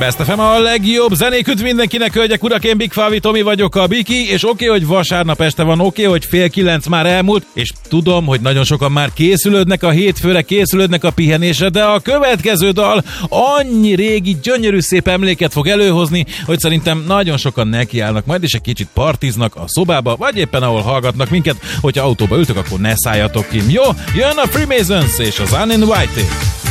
Best FM a legjobb zenék, üdv mindenkinek, hölgyek, urak, én Big Favi Tomi vagyok, a Biki, és oké, hogy vasárnap este van, oké, hogy 8:30 már elmúlt, és tudom, hogy nagyon sokan már készülődnek a hétfőre, készülődnek a pihenésre, de a következő dal annyi régi, gyönyörű szép emléket fog előhozni, hogy szerintem nagyon sokan nekiállnak majd, és egy kicsit partiznak a szobába, vagy éppen ahol hallgatnak minket. Hogyha autóba ültök, akkor ne szálljatok ki. Jó, jön a Freemasons és az Uninvited.